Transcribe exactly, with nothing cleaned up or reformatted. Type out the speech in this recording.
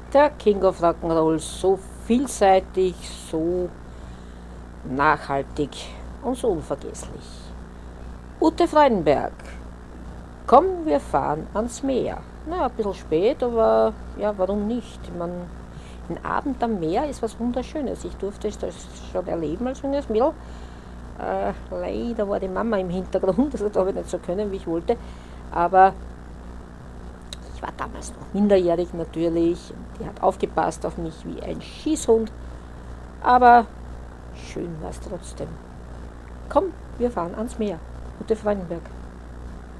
Der King of Rock'n'Roll, so vielseitig, so nachhaltig und so unvergesslich. Ute Freudenberg, komm, wir fahren ans Meer. Na, ein bisschen spät, aber ja, warum nicht? Ich mein, ein Abend am Meer ist was Wunderschönes. Ich durfte das schon erleben als junges Mädel. Äh, leider war die Mama im Hintergrund, also da habe ich nicht so können, wie ich wollte. Aber ich war damals noch minderjährig natürlich. Die hat aufgepasst auf mich wie ein Schießhund. Aber schön war es trotzdem. Komm, wir fahren ans Meer. Ute Freudenberg.